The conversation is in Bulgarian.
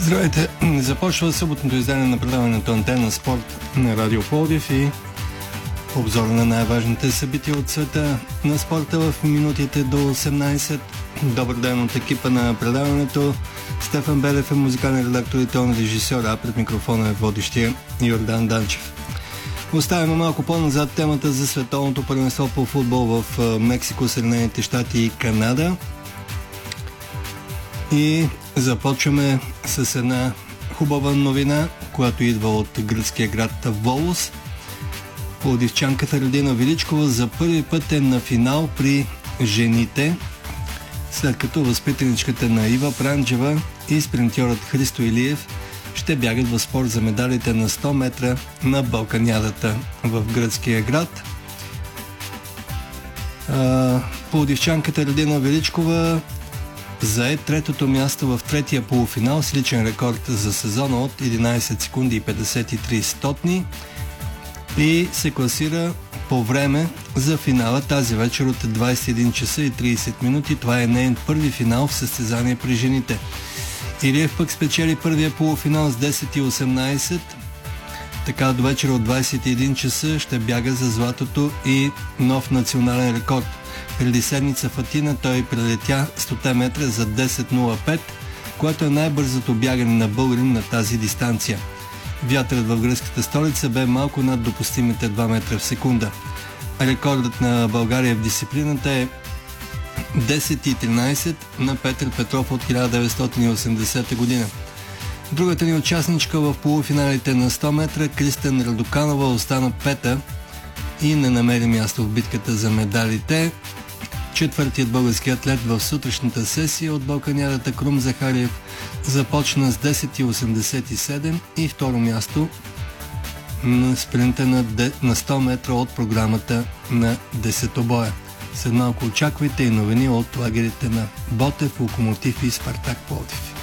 Здравейте! Започва съботното издание на предаването Антена Спорт на Радио Пловдив и обзор на най-важните събития от света на спорта в минутите до 18. Добър ден от екипа на предаването. Стефан Белев е музикален редактор и тон режисьор, а пред микрофона е водещия Йордан Данчев. Оставяме малко по-назад темата за световното първенство по футбол в Мексико, Съединените щати и Канада. И започваме с една хубава новина, която идва от гръцкия град Волос. Пловдивчанката Радина Величкова за първи път е на финал при жените, след като възпитаничката на Ива Пранджева и спринтьорът Христо Илиев ще бягат в спорт за медалите на 100 метра на Балканядата в гръцкия град. Пловдивчанката Радина Величкова зае третото място в третия полуфинал с личен рекорд за сезона от 11 секунди и 53 стотни и се класира по време за финала тази вечер от 21 часа и 30 минути. Това е нейн първи финал в състезание при жените. Илиев пък спечели първия полуфинал с 10 и 18. Така до вечера от 21 часа ще бяга за златото и нов национален рекорд. Преди седмица в Атина той прелетя 100 метра за 10.05, което е най-бързото бягане на българин на тази дистанция. Вятърът в гръцката столица бе малко над допустимите 2 метра в секунда. Рекордът на България в дисциплината е 10.13 на Петър Петров от 1980 година. Другата ни участничка в полуфиналите на 100 метра, Кристен Радоканова, остана пета и не намери място в битката за медалите. Четвъртият български атлет в сутрешната сесия от Балканядата Крум Захариев започна с 10.87 и второ място на спринта на 100 метра от програмата на 10-боя. След малко очаквайте и новини от лагерите на Ботев, Локомотив и Спартак Пловдив.